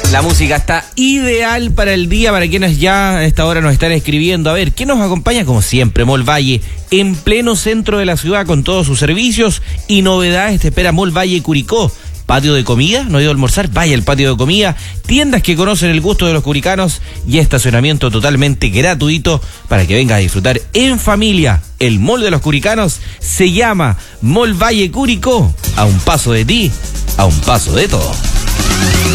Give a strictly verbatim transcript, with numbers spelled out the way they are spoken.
La música está ideal para el día, para quienes ya a esta hora nos están escribiendo. A ver, ¿quién nos acompaña? Como siempre, Mall Valle, en pleno centro de la ciudad con todos sus servicios y novedades. Te espera Mall Valle Curicó. Patio de comida, no he ido a almorzar, vaya al patio de comida, tiendas que conocen el gusto de los curicanos y estacionamiento totalmente gratuito para que vengas a disfrutar en familia. El Mall de los Curicanos se llama Mall Valle Curicó, a un paso de ti, a un paso de todo.